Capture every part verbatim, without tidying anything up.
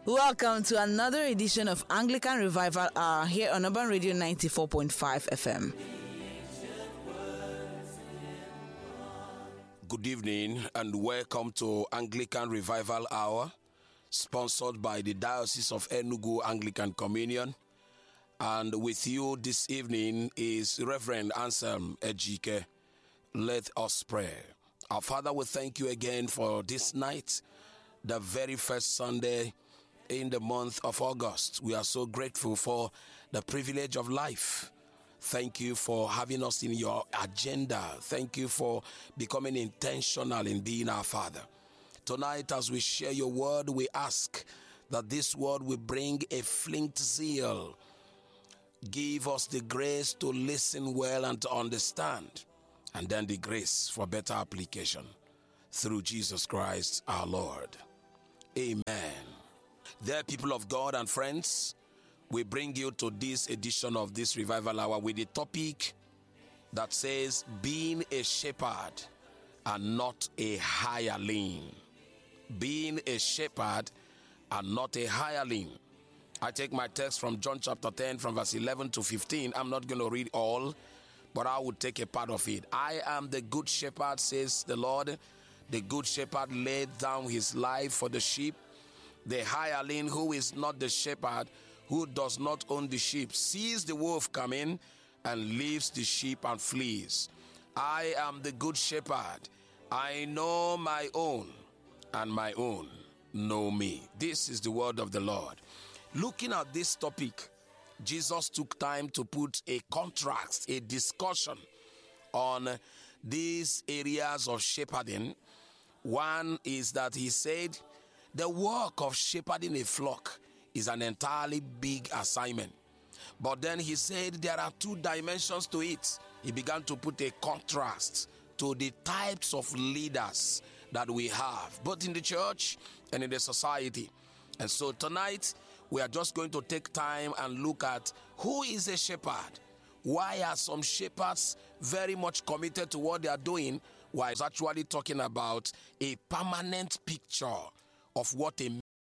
Welcome to another edition of Anglican Revival Hour here on Urban Radio ninety-four point five F M. Good evening and welcome to Anglican Revival Hour, sponsored by the Diocese of Enugu Anglican Communion. And with you this evening is Reverend Anselm Ejike. Let us pray. Our Father, we thank you again for this night, the very first Sunday in the month of August. We are so grateful for the privilege of life. Thank you for having us in your agenda. Thank you for becoming intentional in being our Father. Tonight, as we share your word, we ask that this word will bring a flint zeal. Give us the grace to listen well and to understand, and then the grace for better application. Through Jesus Christ our Lord. Amen. Dear people of God and friends, we bring you to this edition of this Revival Hour with a topic that says, being a shepherd and not a hireling. Being a shepherd and not a hireling. I take my text from John chapter ten from verse eleven to fifteen. I'm not going to read all, but I will take a part of it. I am the good shepherd, says the Lord. The good shepherd laid down his life for the sheep. The hireling, who is not the shepherd, who does not own the sheep, sees the wolf coming and leaves the sheep and flees. I am the good shepherd. I know my own, and my own know me. This is the word of the Lord. Looking at this topic, Jesus took time to put a contrast, a discussion on these areas of shepherding. One is that he said, the work of shepherding a flock is an entirely big assignment. But then he said there are two dimensions to it. He began to put a contrast to the types of leaders that we have, both in the church and in the society. And so tonight, we are just going to take time and look at who is a shepherd. Why are some shepherds very much committed to what they are doing? While it's actually talking about a permanent picture of what a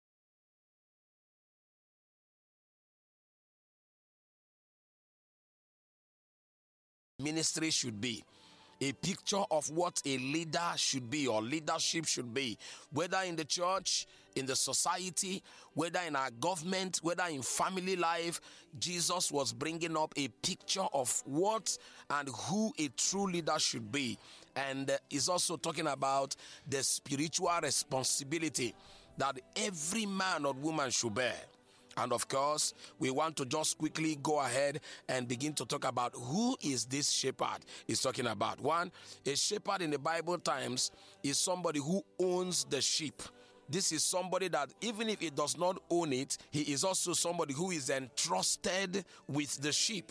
ministry should be. A picture of what a leader should be or leadership should be, whether in the church, in the society, whether in our government, whether in family life. Jesus was bringing up a picture of what and who a true leader should be. And is also talking about the spiritual responsibility that every man or woman should bear. And of course, we want to just quickly go ahead and begin to talk about who is this shepherd is talking about. One, a shepherd in the Bible times is somebody who owns the sheep. This is somebody that even if he does not own it, he is also somebody who is entrusted with the sheep.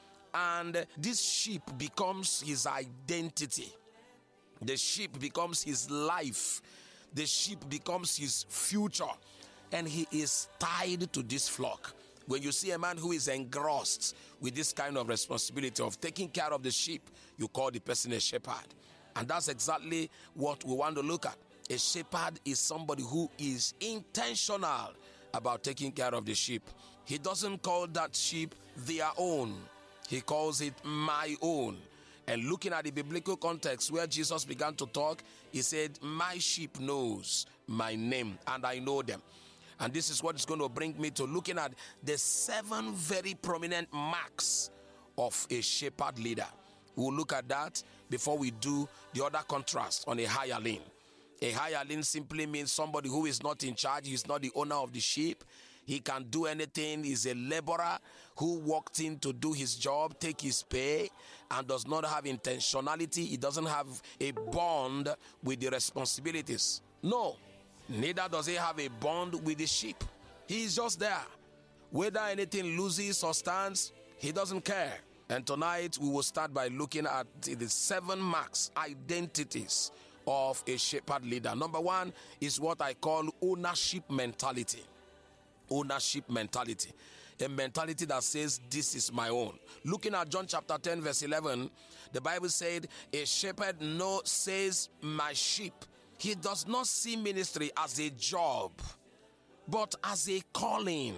And this sheep becomes his identity. The sheep becomes his life. The sheep becomes his future. And he is tied to this flock. When you see a man who is engrossed with this kind of responsibility of taking care of the sheep, you call the person a shepherd. And that's exactly what we want to look at. A shepherd is somebody who is intentional about taking care of the sheep. He doesn't call that sheep their own. He calls it my own. And looking at the biblical context where Jesus began to talk, he said, my sheep knows my name and I know them. And this is what is going to bring me to looking at the seven very prominent marks of a shepherd leader. We'll look at that before we do the other contrast on a hireling. A hireling simply means somebody who is not in charge. He's not the owner of the sheep. He can do anything. He's a laborer who walked in to do his job, take his pay, and does not have intentionality. He doesn't have a bond with the responsibilities. No. Neither does he have a bond with the sheep. He is just there. Whether anything loses or stands, he doesn't care. And tonight we will start by looking at the seven marks, identities of a shepherd leader. Number one is what I call ownership mentality. Ownership mentality. A mentality that says, this is my own. Looking at John chapter ten verse eleven, the Bible said, a shepherd no says, my sheep. He does not see ministry as a job, but as a calling.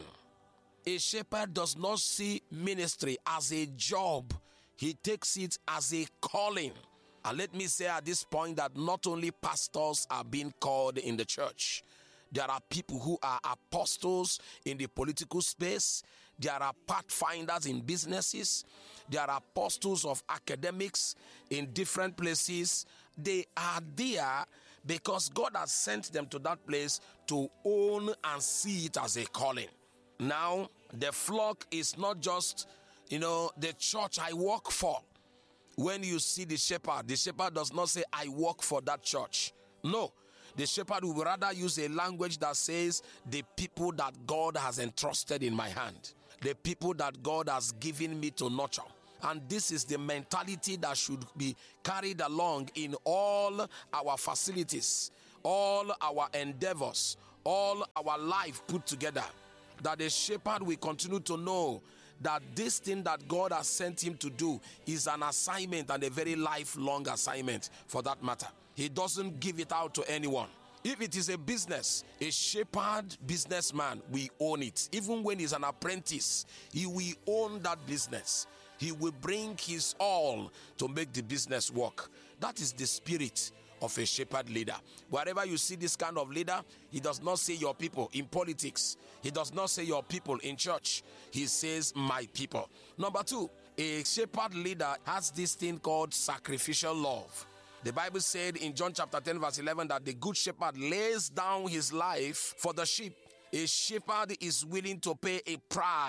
A shepherd does not see ministry as a job. He takes it as a calling. And let me say at this point that not only pastors are being called in the church. There are people who are apostles in the political space. There are pathfinders in businesses. There are apostles of academics in different places. They are there because God has sent them to that place to own and see it as a calling. Now, the flock is not just, you know, the church I work for. When you see the shepherd, the shepherd does not say, I work for that church. No, the shepherd will rather use a language that says, the people that God has entrusted in my hand, the people that God has given me to nurture. And this is the mentality that should be carried along in all our facilities, all our endeavors, all our life put together. That the shepherd will continue to know that this thing that God has sent him to do is an assignment, and a very lifelong assignment for that matter. He doesn't give it out to anyone. If it is a business, a shepherd businessman will own it. Even when he's an apprentice, he will own that business. He will bring his all to make the business work. That is the spirit of a shepherd leader. Wherever you see this kind of leader, he does not say your people in politics. He does not say your people in church. He says my people. Number two, a shepherd leader has this thing called sacrificial love. The Bible said in John chapter ten verse eleven that the good shepherd lays down his life for the sheep. A shepherd is willing to pay a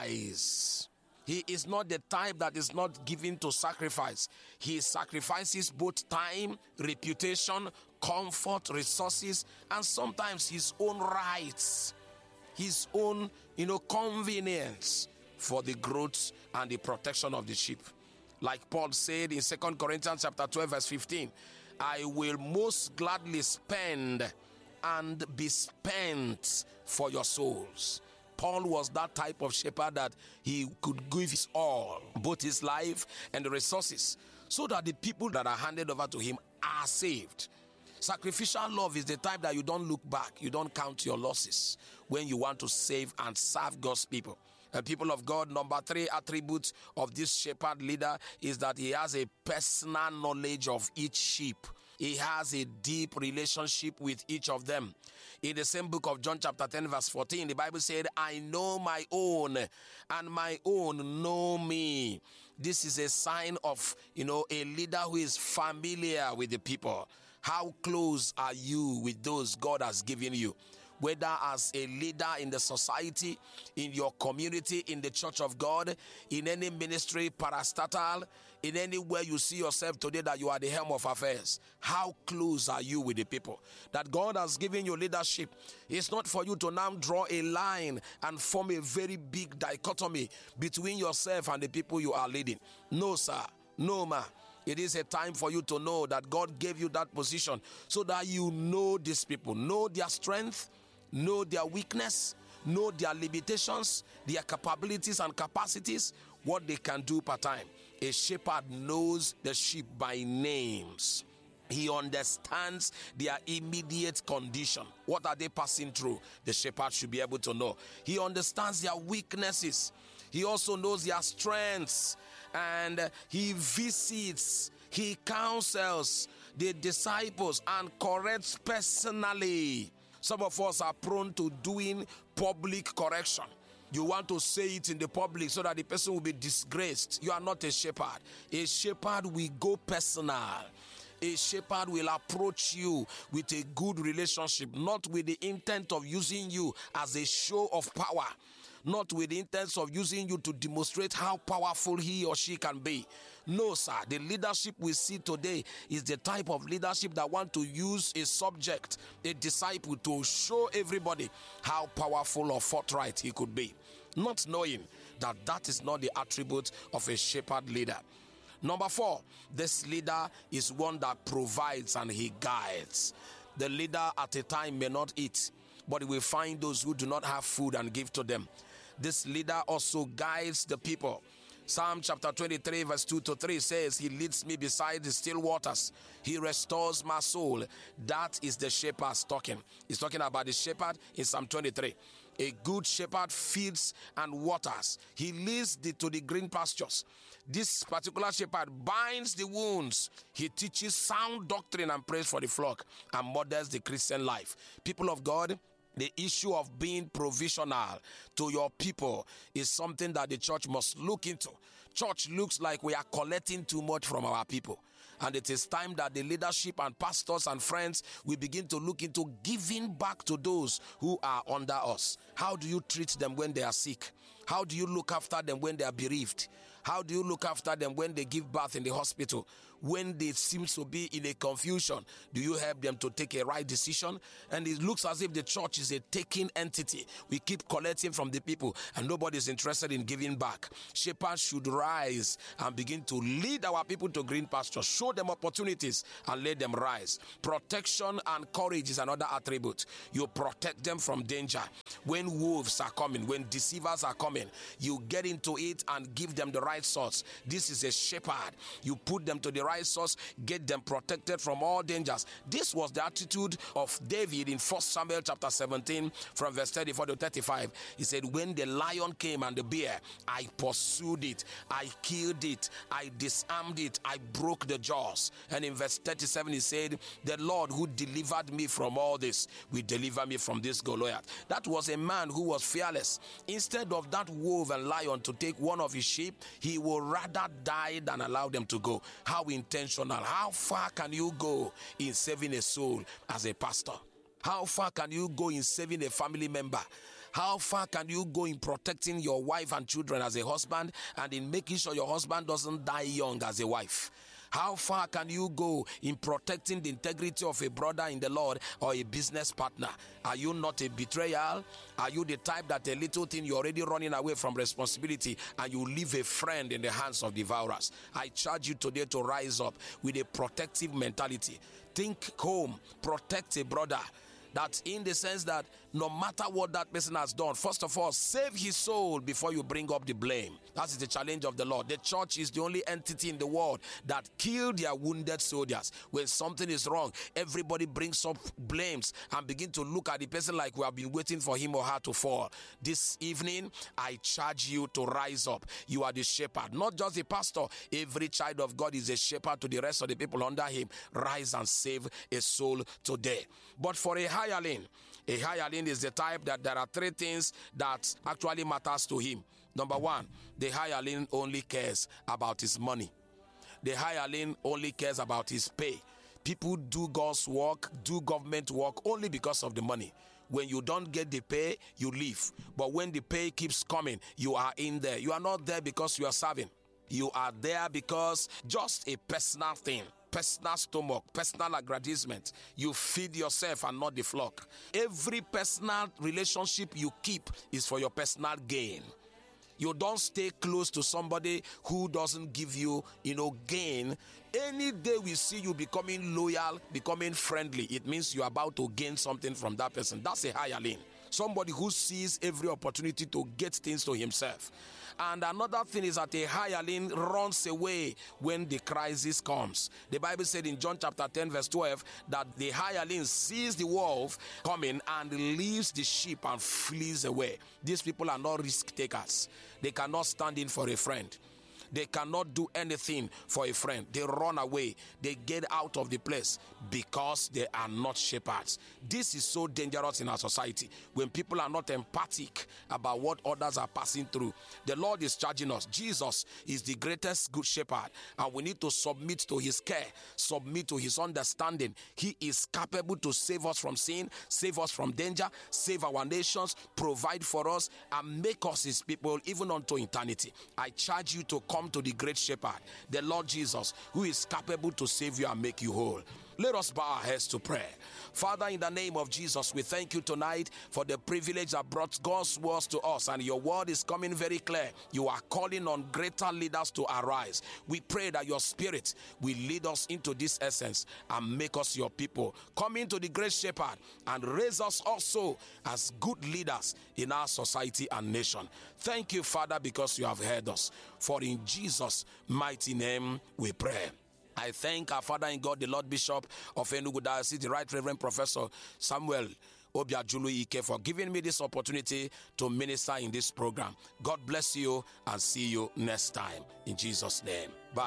price. He is not the type that is not given to sacrifice. He sacrifices both time, reputation, comfort, resources, and sometimes his own rights, his own, you know, convenience for the growth and the protection of the sheep. Like Paul said in Second Corinthians chapter twelve verse fifteen, I will most gladly spend and be spent for your souls. Paul was that type of shepherd that he could give his all, both his life and the resources, so that the people that are handed over to him are saved. Sacrificial love is the type that you don't look back, you don't count your losses when you want to save and serve God's people. And people of God, number three attribute of this shepherd leader is that he has a personal knowledge of each sheep. He has a deep relationship with each of them. In the same book of John chapter ten verse fourteen, the Bible said, I know my own and my own know me. This is a sign of, you know, a leader who is familiar with the people. How close are you with those God has given you? Whether as a leader in the society, in your community, in the church of God, in any ministry, parastatal, in anywhere you see yourself today that you are the helm of affairs. How close are you with the people that God has given you leadership? It's not for you to now draw a line and form a very big dichotomy between yourself and the people you are leading. No, sir. No, ma. It is a time for you to know that God gave you that position so that you know these people, know their strength, know their weakness, know their limitations, their capabilities and capacities, what they can do per time. A shepherd knows the sheep by names. He understands their immediate condition. What are they passing through? The shepherd should be able to know. He understands their weaknesses. He also knows their strengths. And he visits, he counsels the disciples and corrects personally. Some of us are prone to doing public correction. You want to say it in the public so that the person will be disgraced. You are not a shepherd. A shepherd will go personal. A shepherd will approach you with a good relationship, not with the intent of using you as a show of power, not with the intent of using you to demonstrate how powerful he or she can be. No, sir. The leadership we see today is the type of leadership that want to use a subject, a disciple, to show everybody how powerful or forthright he could be, not knowing that that is not the attribute of a shepherd leader. Number four, this leader is one that provides and he guides. The leader at a time may not eat, but he will find those who do not have food and give to them. This leader also guides the people. Psalm chapter twenty-three verse two to three says, he leads me beside the still waters. He restores my soul. That is the shepherd talking. He's talking about the shepherd in Psalm twenty-three. A good shepherd feeds and waters. He leads the, to the green pastures. This particular shepherd binds the wounds. He teaches sound doctrine and prays for the flock and models the Christian life. People of God, the issue of being provisional to your people is something that the church must look into. Church looks like we are collecting too much from our people. And it is time that the leadership and pastors and friends will begin to look into giving back to those who are under us. How do you treat them when they are sick? How do you look after them when they are bereaved? How do you look after them when they give birth in the hospital? When they seem to be in a confusion, do you help them to take a right decision? And it looks as if the church is a taking entity. We keep collecting from the people and nobody is interested in giving back. Shepherds should rise and begin to lead our people to green pastures. Show them opportunities and let them rise. Protection and courage is another attribute. You protect them from danger. When wolves are coming, when deceivers are coming, you get into it and give them the right source. This is a shepherd. You put them to the right source, get them protected from all dangers. This was the attitude of David in First Samuel chapter seventeen from verse thirty-four to thirty-five. He said, when the lion came and the bear, I pursued it, I killed it, I disarmed it, I broke the jaws. And in verse thirty-seven he said, the Lord who delivered me from all this will deliver me from this Goliath. That was a man who was fearless. Instead of that wolf and lion to take one of his sheep, he will rather die than allow them to go. How intentional. How far can you go in saving a soul as a pastor? How far can you go in saving a family member? How far can you go in protecting your wife and children as a husband and in making sure your husband doesn't die young as a wife? How far can you go in protecting the integrity of a brother in the Lord or a business partner? Are you not a betrayal? Are you the type that a little thing you're already running away from responsibility and you leave a friend in the hands of devourers? I charge you today to rise up with a protective mentality. Think home, protect a brother. That in the sense that no matter what that person has done, first of all, save his soul before you bring up the blame. That is the challenge of the Lord. The church is the only entity in the world that killed their wounded soldiers. When something is wrong, everybody brings up blames and begin to look at the person like we have been waiting for him or her to fall. This evening, I charge you to rise up. You are the shepherd, not just the pastor. Every child of God is a shepherd to the rest of the people under him. Rise and save a soul today. But for a hireling, a hireling is the type that there are three things that actually matters to him. Number one, the hireling only cares about his money. The hireling only cares about his pay. People do God's work, do government work only because of the money. When you don't get the pay, you leave. But when the pay keeps coming, you are in there. You are not there because you are serving. You are there because just a personal thing. Personal stomach, personal aggrandizement. You feed yourself and not the flock. Every personal relationship you keep is for your personal gain. You don't stay close to somebody who doesn't give you, you know, gain. Any day we see you becoming loyal, becoming friendly, it means you're about to gain something from that person. That's a hireling. Somebody who sees every opportunity to get things to himself. And another thing is that a hireling runs away when the crisis comes. The Bible said in John chapter ten verse twelve that the hireling sees the wolf coming and leaves the sheep and flees away. These people are not risk takers. They cannot stand in for a friend. They cannot do anything for a friend. They run away. They get out of the place because they are not shepherds. This is so dangerous in our society when people are not empathic about what others are passing through. The Lord is charging us. Jesus is the greatest good shepherd, and we need to submit to his care, submit to his understanding. He is capable to save us from sin, save us from danger, save our nations, provide for us, and make us his people even unto eternity. I charge you to come to the great shepherd, the Lord Jesus, who is capable to save you and make you whole. Let us bow our heads to pray. Father, in the name of Jesus, we thank you tonight for the privilege that brought God's words to us, and your word is coming very clear. You are calling on greater leaders to arise. We pray that your spirit will lead us into this essence and make us your people. Come into the great shepherd and raise us also as good leaders in our society and nation. Thank you, Father, because you have heard us. For in Jesus' mighty name we pray. I thank our Father in God, the Lord Bishop of Enugu Diocese, the Right Reverend Professor Samuel Obiajulu Ike, for giving me this opportunity to minister in this program. God bless you and see you next time. In Jesus' name. Bye.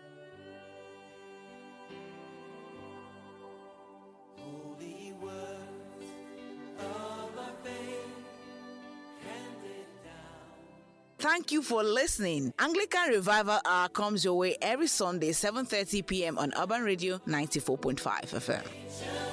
Thank you for listening. Anglican Revival Hour comes your way every Sunday, seven thirty p.m. on Urban Radio ninety-four point five F M.